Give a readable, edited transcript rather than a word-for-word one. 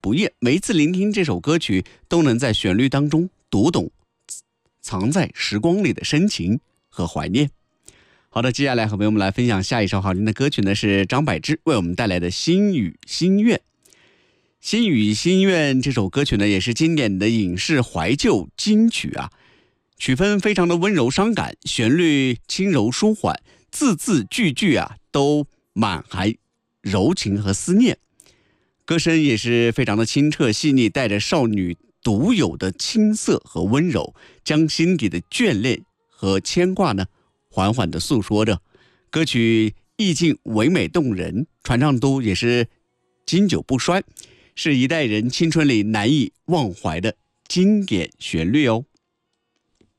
不厌。每一次聆听这首歌曲，都能在旋律当中读懂藏在时光里的深情和怀念。好的，接下来和朋友们来分享下一首好听的歌曲呢，是张柏芝为我们带来的《心语心愿》。《心语心愿》这首歌曲呢，也是经典的影视怀旧金曲啊，曲风非常的温柔伤感，旋律轻柔舒缓，字字句句啊都满含柔情和思念，歌声也是非常的清澈细腻，带着少女独有的青涩和温柔，将心底的眷恋和牵挂呢缓缓地诉说着。歌曲意境唯美动人，传唱度也是经久不衰，是一代人青春里难以忘怀的经典旋律哦。